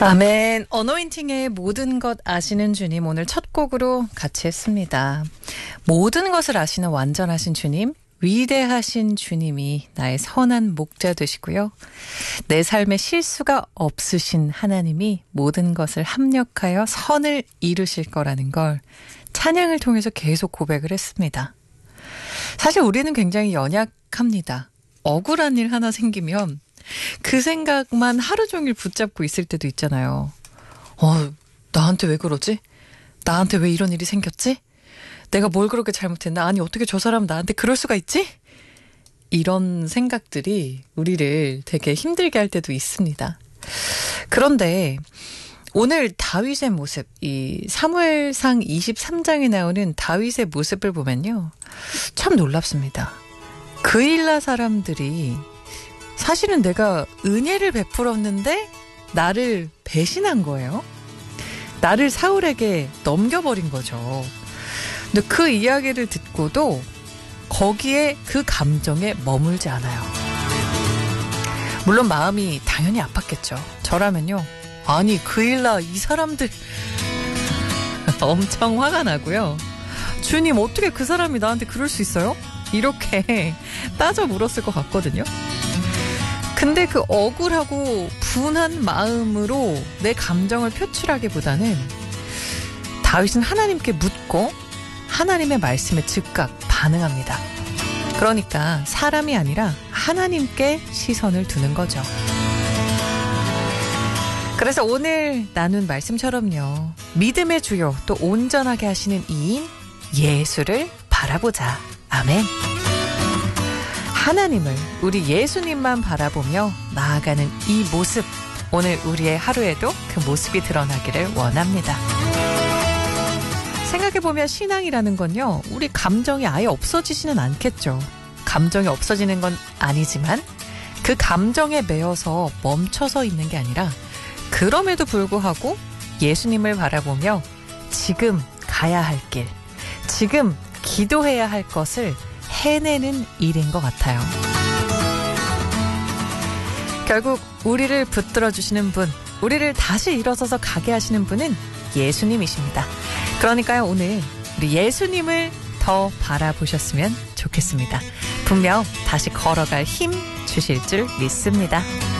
아멘. 어노인팅의 모든 것 아시는 주님, 오늘 첫 곡으로 같이 했습니다. 모든 것을 아시는 완전하신 주님, 위대하신 주님이 나의 선한 목자 되시고요. 내 삶에 실수가 없으신 하나님이 모든 것을 합력하여 선을 이루실 거라는 걸 찬양을 통해서 계속 고백을 했습니다. 사실 우리는 굉장히 연약합니다. 억울한 일 하나 생기면 그 생각만 하루 종일 붙잡고 있을 때도 있잖아요. 나한테 왜 그러지? 나한테 왜 이런 일이 생겼지? 내가 뭘 그렇게 잘못했나? 아니, 어떻게 저 사람 나한테 그럴 수가 있지? 이런 생각들이 우리를 되게 힘들게 할 때도 있습니다. 그런데 오늘 다윗의 모습, 이 사무엘상 23장에 나오는 다윗의 모습을 보면요, 참 놀랍습니다. 그일라 사람들이 사실은 내가 은혜를 베풀었는데 나를 배신한 거예요. 나를 사울에게 넘겨버린 거죠. 근데 그 이야기를 듣고도 거기에 그 감정에 머물지 않아요. 물론 마음이 당연히 아팠겠죠. 저라면요, 아니 그일라 이 사람들 엄청 화가 나고요. 주님, 어떻게 그 사람이 나한테 그럴 수 있어요? 이렇게 따져 물었을 것 같거든요. 근데 그 억울하고 분한 마음으로 내 감정을 표출하기보다는 다윗은 하나님께 묻고 하나님의 말씀에 즉각 반응합니다. 그러니까 사람이 아니라 하나님께 시선을 두는 거죠. 그래서 오늘 나눈 말씀처럼요, 믿음의 주요 또 온전하게 하시는 이인 예수를 바라보자. 아멘. 하나님을, 우리 예수님만 바라보며 나아가는 이 모습, 오늘 우리의 하루에도 그 모습이 드러나기를 원합니다. 생각해보면 신앙이라는 건요, 우리 감정이 아예 없어지지는 않겠죠. 감정이 없어지는 건 아니지만 그 감정에 매여서 멈춰서 있는 게 아니라 그럼에도 불구하고 예수님을 바라보며 지금 가야 할 길, 지금 기도해야 할 것을 해내는 일인 것 같아요. 결국 우리를 붙들어주시는 분, 우리를 다시 일어서서 가게 하시는 분은 예수님이십니다. 그러니까요, 오늘 우리 예수님을 더 바라보셨으면 좋겠습니다. 분명 다시 걸어갈 힘 주실 줄 믿습니다.